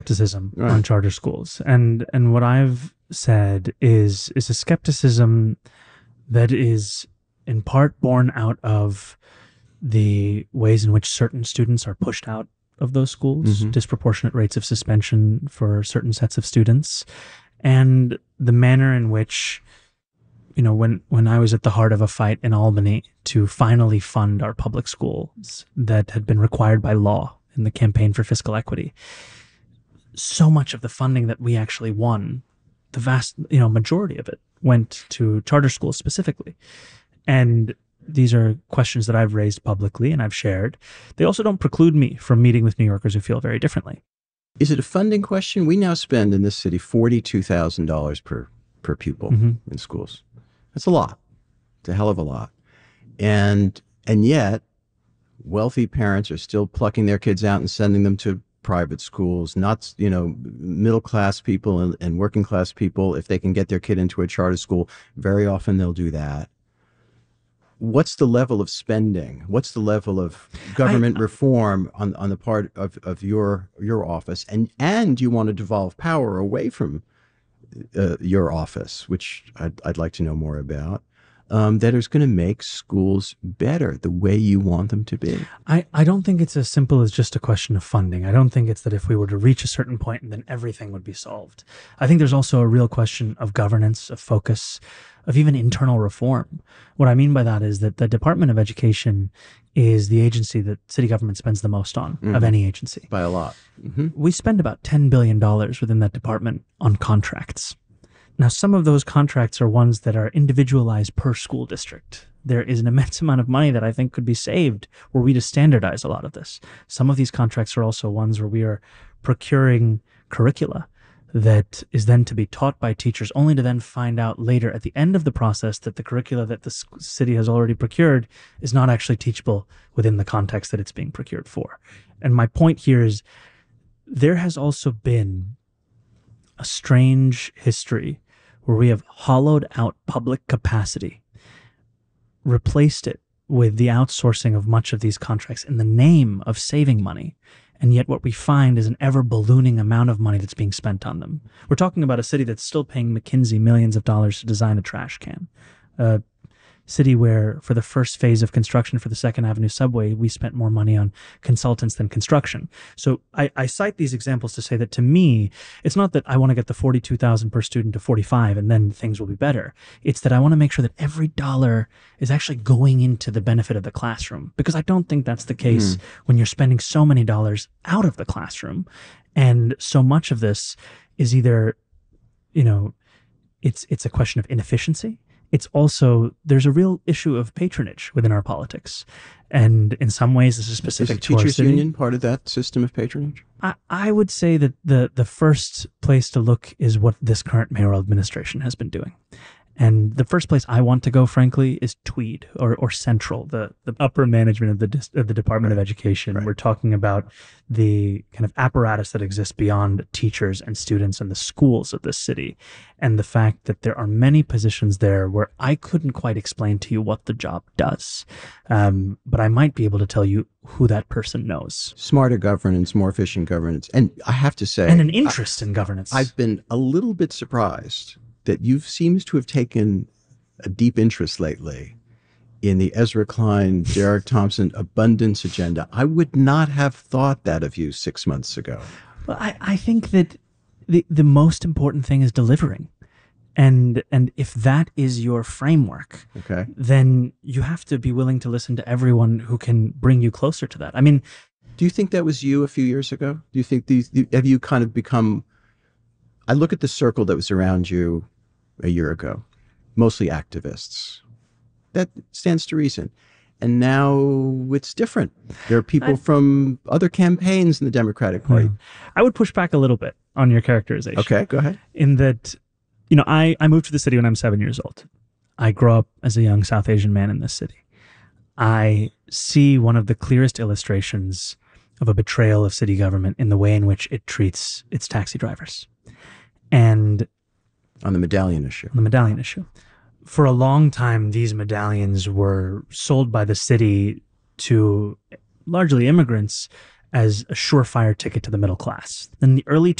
skepticism Right. on charter schools. And what I've said is a skepticism that is in part born out of the ways in which certain students are pushed out of those schools, disproportionate rates of suspension for certain sets of students, and the manner in which, when I was at the heart of a fight in Albany to finally fund our public schools that had been required by law in the campaign for fiscal equity, so much of the funding that we actually won, the vast, majority of it went to charter schools specifically. And these are questions that I've raised publicly and I've shared. They also don't preclude me from meeting with New Yorkers who feel very differently. Is it a funding question? We now spend in this city $42,000 per pupil in schools. That's a lot. It's a hell of a lot. And yet, wealthy parents are still plucking their kids out and sending them to private schools. Not, middle-class people and working-class people, if they can get their kid into a charter school, very often they'll do that. What's the level of spending? What's the level of government reform on the part of your office? And you want to devolve power away from your office, which I'd like to know more about, that is going to make schools better the way you want them to be. I don't think it's as simple as just a question of funding. I don't think it's that if we were to reach a certain point, then everything would be solved. I think there's also a real question of governance, of focus, of even internal reform. What I mean by that is that the Department of Education is the agency that city government spends the most on of any agency. By a lot. We spend about $10 billion within that department on contracts. Now, some of those contracts are ones that are individualized per school district. There is an immense amount of money that I think could be saved were we to standardize a lot of this. Some of these contracts are also ones where we are procuring curricula that is then to be taught by teachers, only to then find out later at the end of the process that the curricula that the city has already procured is not actually teachable within the context that it's being procured for. And my point here is there has also been a strange history where we have hollowed out public capacity, replaced it with the outsourcing of much of these contracts in the name of saving money. And yet what we find is an ever ballooning amount of money that's being spent on them. We're talking about a city that's still paying McKinsey millions of dollars to design a trash can. A city where for the first phase of construction for the Second Avenue subway, we spent more money on consultants than construction. So I cite these examples to say that to me, it's not that I want to get the 42,000 per student to 45 and then things will be better. It's that I want to make sure that every dollar is actually going into the benefit of the classroom, because I don't think that's the case when you're spending so many dollars out of the classroom. And so much of this is either, it's a question of inefficiency. It's also, there's a real issue of patronage within our politics. And in some ways, this is specific to our Teachers city. Union part of that system of patronage? I would say that the first place to look is what this current mayoral administration has been doing. And the first place I want to go, frankly, is Tweed or Central, the upper management of the Department of Education. Right. We're talking about the kind of apparatus that exists beyond teachers and students and the schools of this city, and the fact that there are many positions there where I couldn't quite explain to you what the job does, but I might be able to tell you who that person knows. Smarter governance, more efficient governance. And I have to say, And an interest in governance. I've been a little bit surprised that you seems to have taken a deep interest lately in the Ezra Klein, Derek Thompson abundance agenda. I would not have thought that of you 6 months ago. Well, I think that the most important thing is delivering. And if that is your framework, Okay. then you have to be willing to listen to everyone who can bring you closer to that. I mean, Do you think that was you a few years ago? Do you think have you kind of become, I look at the circle that was around you a year ago, mostly activists. That stands to reason. And now it's different. There are people from other campaigns in the Democratic Party. I would push back a little bit on your characterization. Okay, go ahead. In that, I moved to the city when I'm 7 years old. I grew up as a young South Asian man in this city. I see one of the clearest illustrations of a betrayal of city government in the way in which it treats its taxi drivers. And On the medallion issue. the medallion issue. For a long time, these medallions were sold by the city to largely immigrants as a surefire ticket to the middle class. In the early